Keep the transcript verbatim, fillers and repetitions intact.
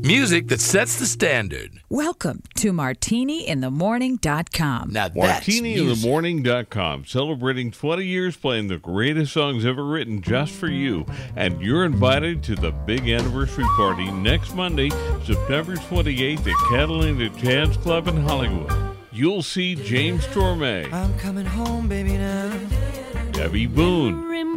Music that sets the standard. Welcome to martini in the morning dot com. Now that's martini in the music. morning dot com, celebrating twenty years playing the greatest songs ever written just for you. And you're invited to the big anniversary party next Monday, September twenty-eighth at Catalina Jazz Club in Hollywood. You'll see James Torme, I'm coming home, baby, now. Debbie Boone,